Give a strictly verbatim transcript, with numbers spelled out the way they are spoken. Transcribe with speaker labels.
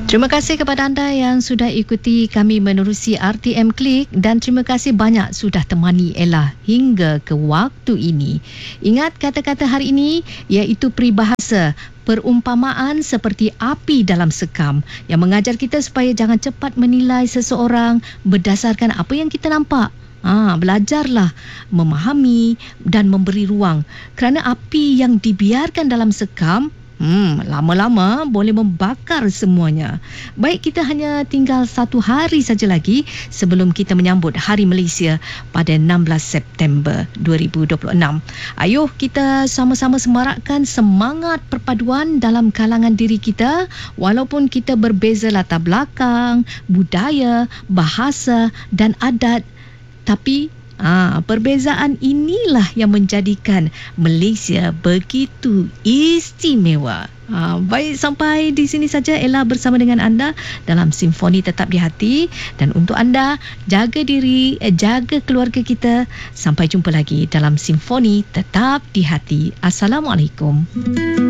Speaker 1: Terima kasih kepada anda yang sudah ikuti kami menerusi R T M Klik dan terima kasih banyak sudah temani Ella hingga ke waktu ini. Ingat kata-kata hari ini iaitu peribahasa, perumpamaan seperti api dalam sekam yang mengajar kita supaya jangan cepat menilai seseorang berdasarkan apa yang kita nampak. Ah, belajarlah memahami dan memberi ruang kerana api yang dibiarkan dalam sekam Hmm, lama-lama boleh membakar semuanya. Baik, kita hanya tinggal satu hari saja lagi sebelum kita menyambut Hari Malaysia pada enam belas September dua ribu dua puluh enam. Ayuh kita sama-sama semarakkan semangat perpaduan dalam kalangan diri kita walaupun kita berbeza latar belakang, budaya, bahasa dan adat. Tapi Ah, perbezaan inilah yang menjadikan Malaysia begitu istimewa. Ah, baik, sampai di sini saja Ella bersama dengan anda dalam Simfoni Tetap di Hati. Dan untuk anda, jaga diri, eh, jaga keluarga kita. Sampai jumpa lagi dalam Simfoni Tetap di Hati. Assalamualaikum.